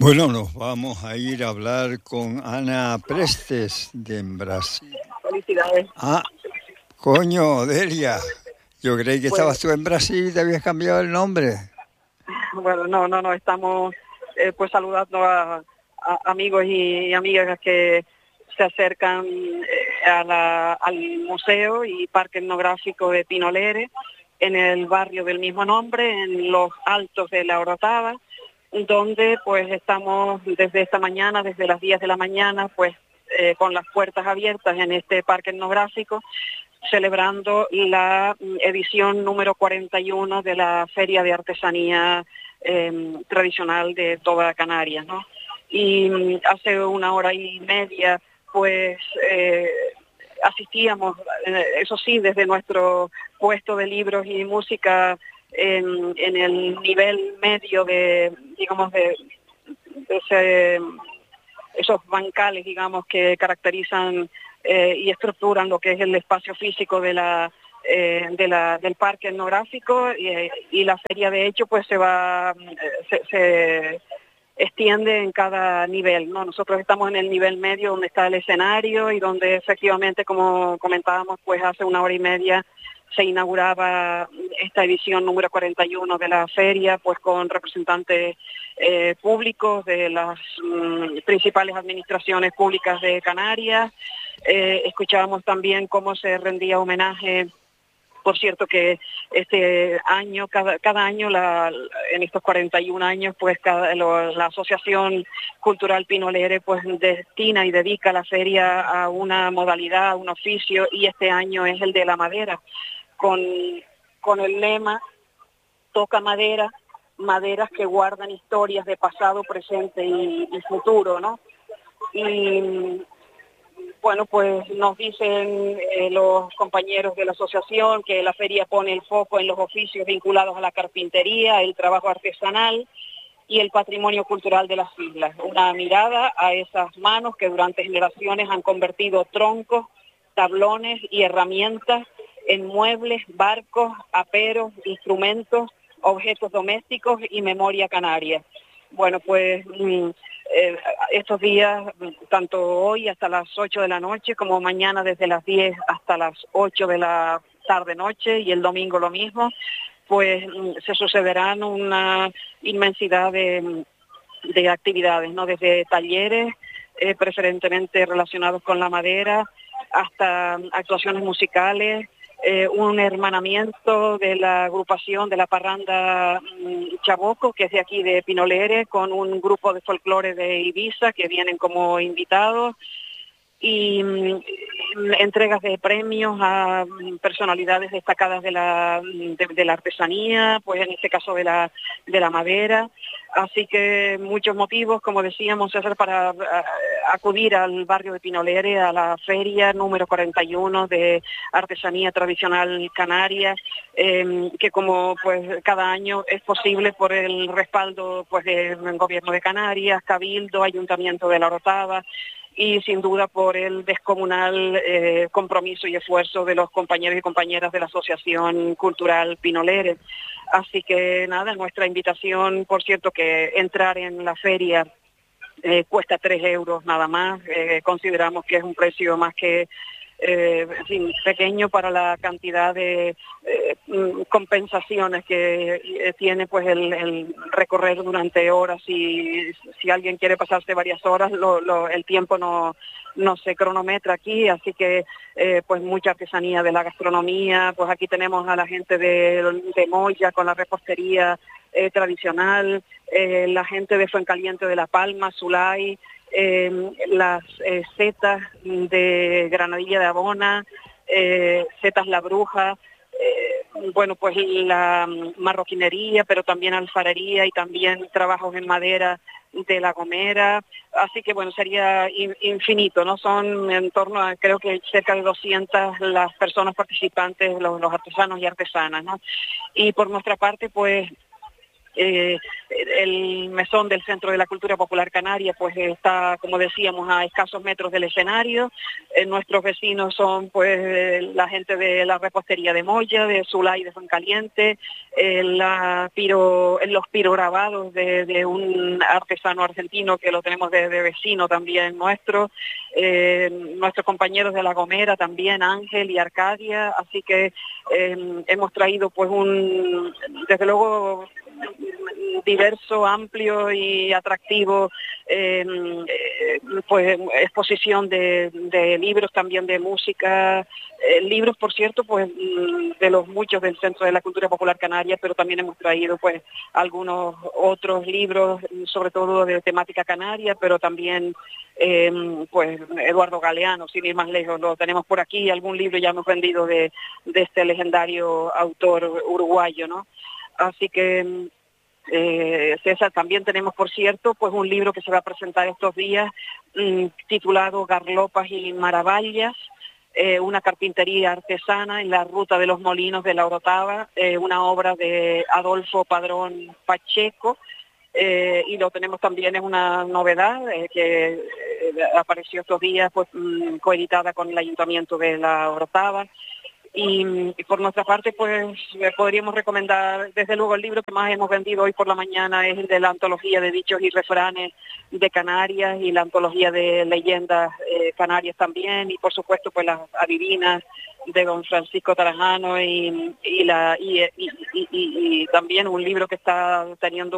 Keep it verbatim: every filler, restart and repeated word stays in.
Bueno, nos vamos a ir a hablar con Ana Prestes de Brasil. Felicidades. Ah, coño, Delia. Yo creí que Pues, estabas tú en Brasil y te habías cambiado el nombre. bueno, no, no, no, estamos eh, pues saludando a, a amigos y amigas que se acercan eh, a la, al museo y parque etnográfico de Pinolere, en el barrio del mismo nombre, en los altos de la Orotava, donde pues estamos desde esta mañana, desde las diez de la mañana, pues eh, con las puertas abiertas en este parque etnográfico, celebrando la edición número cuarenta y uno de la Feria de Artesanía eh, tradicional de toda Canarias, ¿no? Y hace una hora y media, pues eh, asistíamos, eh, eso sí, desde nuestro puesto de libros y música en, en el nivel medio de, digamos, de, de ese, esos bancales, digamos, que caracterizan eh, y estructuran lo que es el espacio físico de la, eh, de la del parque etnográfico y, y la feria de hecho pues se va se, se extiende en cada nivel, ¿no? Nosotros estamos en el nivel medio donde está el escenario y donde efectivamente, como comentábamos, pues hace una hora y media se inauguraba esta edición número cuarenta y uno de la feria, pues con representantes eh, públicos de las mm, principales administraciones públicas de Canarias. Eh, escuchábamos también cómo se rendía homenaje. Por cierto que este año, cada, cada año, la, en estos cuarenta y un años, pues cada, lo, la Asociación Cultural Pinolere pues destina y dedica la feria a una modalidad, a un oficio, y este año es el de la madera, con, con el lema Toca madera, maderas que guardan historias de pasado, presente y, y futuro, ¿no? Y bueno, pues nos dicen eh, los compañeros de la asociación que la feria pone el foco en los oficios vinculados a la carpintería, el trabajo artesanal y el patrimonio cultural de las islas. Una mirada a esas manos que durante generaciones han convertido troncos, tablones y herramientas en muebles, barcos, aperos, instrumentos, objetos domésticos y memoria canaria. Bueno, pues mm, eh, estos días, tanto hoy hasta las ocho de la noche, como mañana desde las diez hasta las ocho de la tarde-noche y el domingo lo mismo, pues mm, se sucederán una inmensidad de, de actividades, ¿no? Desde talleres, eh, preferentemente relacionados con la madera, hasta actuaciones musicales, Eh, un hermanamiento de la agrupación de la parranda mm, Chaboco, que es de aquí de Pinolere, con un grupo de folclore de Ibiza que vienen como invitados, y mm, entregas de premios a mm, personalidades destacadas de la, de, de la artesanía, pues en este caso de la, de la madera. Así que muchos motivos, como decíamos, César, para a, acudir al barrio de Pinolere, a la feria número cuarenta y uno de artesanía tradicional canaria, eh, que como pues cada año es posible por el respaldo pues del Gobierno de Canarias, Cabildo, Ayuntamiento de la Orotava, y sin duda por el descomunal eh, compromiso y esfuerzo de los compañeros y compañeras de la Asociación Cultural Pinolere. Así que nada, nuestra invitación, por cierto, que entrar en la feria eh, cuesta tres euros nada más, eh, consideramos que es un precio más que Eh, en fin, pequeño para la cantidad de eh, compensaciones que eh, tiene pues el, el recorrer durante horas, y si alguien quiere pasarse varias horas, lo, lo, el tiempo no, no se cronometra aquí, así que eh, pues mucha artesanía de la gastronomía, pues aquí tenemos a la gente de, de Moya con la repostería eh, tradicional, eh, la gente de Fuencaliente de La Palma, Zulay, Eh, las eh, setas de Granadilla de Abona, eh, setas La Bruja, eh, bueno, pues la marroquinería, pero también alfarería y también trabajos en madera de La Gomera, así que bueno, sería in, infinito, ¿no? Son en torno a, creo que cerca de doscientas las personas participantes, los, los artesanos y artesanas, ¿no? Y por nuestra parte, pues Eh, el mesón del Centro de la Cultura Popular Canaria pues está, como decíamos, a escasos metros del escenario. Eh, nuestros vecinos son pues eh, la gente de la repostería de Moya, de Zulay de Fuencaliente, eh, la piro, los pirograbados de, de un artesano argentino que lo tenemos de, de vecino también nuestro, eh, nuestros compañeros de La Gomera también, Ángel y Arcadia, así que eh, hemos traído pues un, desde luego, diverso, amplio y atractivo eh, eh, pues exposición de, de libros, también de música, eh, libros por cierto pues de los muchos del Centro de la Cultura Popular Canaria, pero también hemos traído pues algunos otros libros, sobre todo de temática canaria, pero también eh, pues Eduardo Galeano, sin ir más lejos, lo tenemos por aquí, algún libro ya hemos vendido de, de este legendario autor uruguayo, ¿no? Así que Eh, César, también tenemos, por cierto, pues un libro que se va a presentar estos días mmm, titulado Garlopas y Maravallas, eh, una carpintería artesana en la ruta de los molinos de la Orotava, eh, una obra de Adolfo Padrón Pacheco, eh, y lo tenemos también, es una novedad eh, que eh, apareció estos días, pues mmm, coeditada con el Ayuntamiento de la Orotava. Y, y por nuestra parte, pues podríamos recomendar, desde luego, el libro que más hemos vendido hoy por la mañana es el de la antología de dichos y refranes de Canarias y la antología de leyendas eh, canarias también, y por supuesto pues las adivinas de don Francisco Tarajano y, y, la, y, y, y, y, y también un libro que está teniendo